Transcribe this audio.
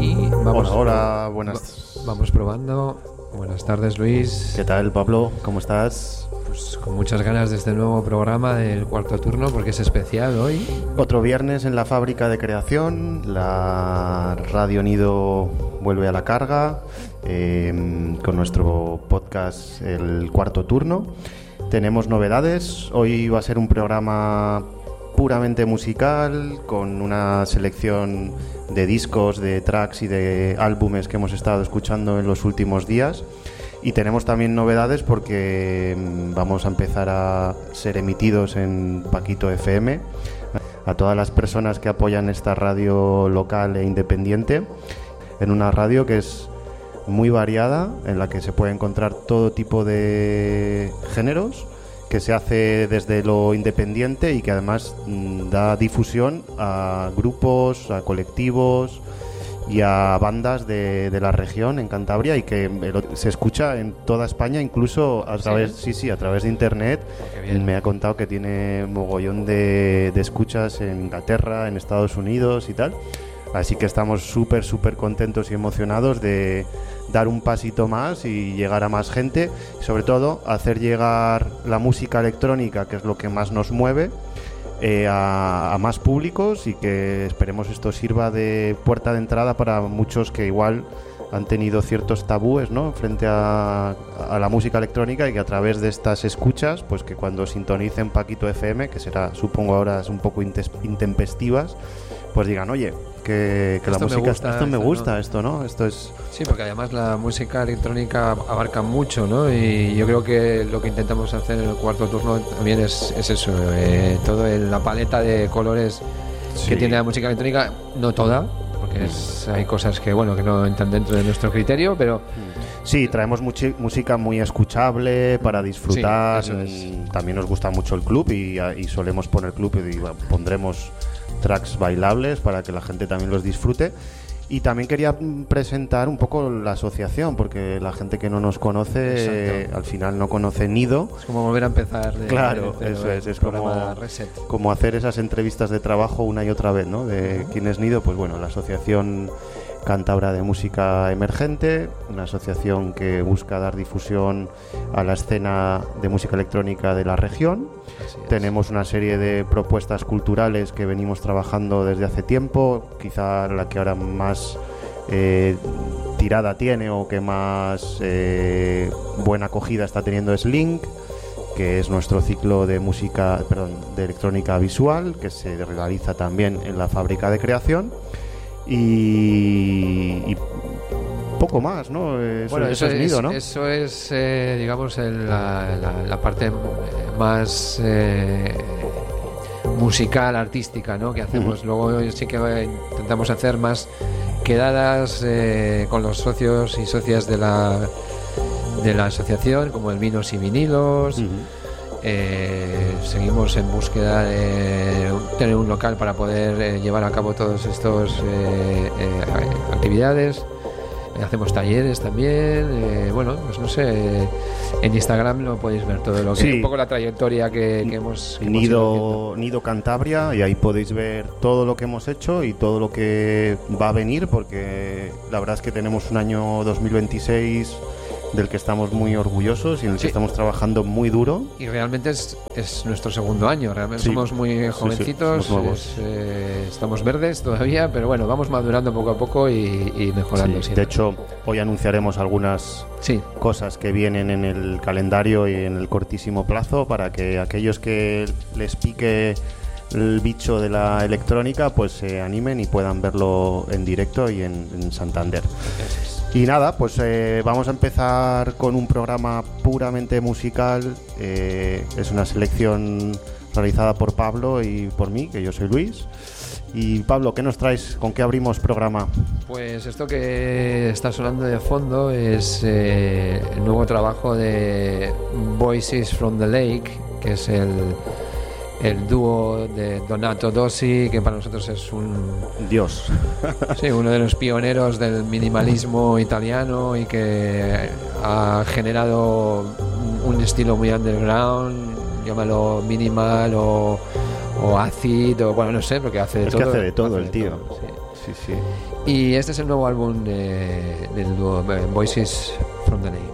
Y vamos. Hola, buenas. Vamos probando. Buenas tardes, Luis. ¿Qué tal, Pablo? ¿Cómo estás? Pues con muchas ganas de este nuevo programa del Cuarto Turno, porque es especial hoy. Otro viernes en la fábrica de creación. La Radio Nido vuelve a la carga con nuestro podcast El Cuarto Turno. Tenemos novedades. Hoy va a ser un programa puramente musical, con una selección de discos, de tracks y de álbumes que hemos estado escuchando en los últimos días. Y tenemos también novedades porque vamos a empezar a ser emitidos en Paquito FM. A todas las personas que apoyan esta radio local e independiente, en una radio que es muy variada, en la que se puede encontrar todo tipo de géneros, que se hace desde lo independiente y que además da difusión a grupos, a colectivos y a bandas de la región en Cantabria, y que se escucha en toda España, incluso a través, a través de internet. Me ha contado que tiene mogollón de escuchas en Inglaterra, en Estados Unidos y tal. Así que estamos súper contentos y emocionados de dar un pasito más y llegar a más gente, y sobre todo hacer llegar la música electrónica, que es lo que más nos mueve, a más públicos, y que esperemos esto sirva de puerta de entrada para muchos que igual han tenido ciertos tabúes, ¿no?, frente a la música electrónica, y que a través de estas escuchas, pues que cuando sintonicen Paquito FM, que será, supongo, horas un poco intempestivas, pues digan, oye, que la música, esto me gusta, esto, ¿no? Esto es... Sí, porque además la música electrónica abarca mucho, ¿no? Y yo creo que lo que intentamos hacer en el Cuarto Turno también es eso, todo la paleta de colores que tiene la música electrónica, no toda, porque hay cosas que, bueno, que no entran dentro de nuestro criterio, pero... Sí, traemos música muy escuchable para disfrutar. Sí, eso es. También nos gusta mucho el club y solemos poner club, y pondremos tracks bailables para que la gente también los disfrute. Y también quería presentar un poco la asociación, porque la gente que no nos conoce, al final no conoce Nido. Es como volver a empezar. Claro, eso es como hacer esas entrevistas de trabajo una y otra vez, ¿no? De quién es Nido. Pues bueno, la Asociación Cántabra de Música Emergente, una asociación que busca dar difusión a la escena de música electrónica de la región. Tenemos una serie de propuestas culturales que venimos trabajando desde hace tiempo. Quizá la que ahora más tirada tiene, o que más buena acogida está teniendo, es Link, que es nuestro ciclo de de electrónica visual, que se realiza también en la fábrica de creación. Y poco más, ¿no? Eso es Nido, ¿no? Eso es, digamos, la parte más musical, artística, ¿no?, que hacemos. Luego sí que intentamos hacer más quedadas con los socios y socias de la asociación, como el Vinos y Vinilos. Seguimos en búsqueda de tener un local para poder llevar a cabo todos estos actividades. Hacemos talleres también. Bueno, pues no sé, en Instagram lo podéis ver todo lo que un poco la trayectoria que hemos Nido Cantabria, y ahí podéis ver todo lo que hemos hecho y todo lo que va a venir, porque la verdad es que tenemos un año 2026 del que estamos muy orgullosos y en el que estamos trabajando muy duro. Y realmente es nuestro segundo año, realmente somos muy jovencitos, estamos verdes todavía, pero bueno, vamos madurando poco a poco y mejorando. De hecho, hoy anunciaremos algunas cosas que vienen en el calendario y en el cortísimo plazo, para que aquellos que les pique el bicho de la electrónica pues se animen y puedan verlo en directo y en Santander. Y nada, pues vamos a empezar con un programa puramente musical. Es una selección realizada por Pablo y por mí, que yo soy Luis. Y Pablo, ¿qué nos traes? ¿Con qué abrimos programa? Pues esto que está sonando de fondo es el nuevo trabajo de Voices from the Lake, que es el dúo de Donato Dossi, que para nosotros es un dios. Sí, uno de los pioneros del minimalismo italiano, y que ha generado un estilo muy underground, llámalo minimal o acid, o bueno, no sé, porque hace de todo. Es que hace de todo el tío. Sí. Sí, sí. Y este es el nuevo álbum del dúo Voices from the Lake.